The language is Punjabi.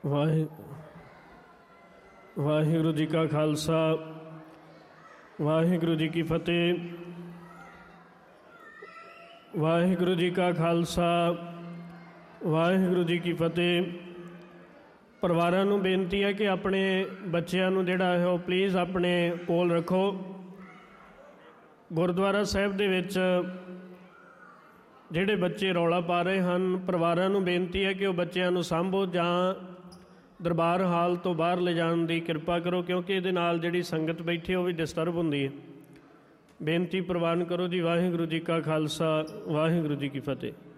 ਵਾਹਿਗੁਰੂ ਜੀ ਕਾ ਖਾਲਸਾ ਵਾਹਿਗੁਰੂ ਜੀ ਕੀ ਫਤਿਹ। ਵਾਹਿਗੁਰੂ ਜੀ ਕਾ ਖਾਲਸਾ ਵਾਹਿਗੁਰੂ ਜੀ ਕੀ ਫਤਿਹ। ਪਰਿਵਾਰਾਂ ਨੂੰ ਬੇਨਤੀ ਹੈ ਕਿ ਆਪਣੇ ਬੱਚਿਆਂ ਨੂੰ ਜਿਹੜਾ ਹੈ ਉਹ ਪਲੀਜ਼ ਆਪਣੇ ਕੋਲ ਰੱਖੋ। ਗੁਰਦੁਆਰਾ ਸਾਹਿਬ ਦੇ ਵਿੱਚ ਜਿਹੜੇ ਬੱਚੇ ਰੌਲਾ ਪਾ ਰਹੇ ਹਨ, ਪਰਿਵਾਰਾਂ ਨੂੰ ਬੇਨਤੀ ਹੈ ਕਿ ਉਹ ਬੱਚਿਆਂ ਨੂੰ ਸਾਂਭੋ ਜਾਂ ਦਰਬਾਰ ਹਾਲ ਤੋਂ ਬਾਹਰ ਲਿਜਾਣ ਦੀ ਕਿਰਪਾ ਕਰੋ, ਕਿਉਂਕਿ ਇਹਦੇ ਨਾਲ ਜਿਹੜੀ ਸੰਗਤ ਬੈਠੀ ਉਹ ਵੀ ਡਿਸਟਰਬ ਹੁੰਦੀ ਹੈ। ਬੇਨਤੀ ਪ੍ਰਵਾਨ ਕਰੋ ਜੀ। ਵਾਹਿਗੁਰੂ ਜੀ ਕਾ ਖਾਲਸਾ ਵਾਹਿਗੁਰੂ ਜੀ ਕੀ ਫਤਿਹ।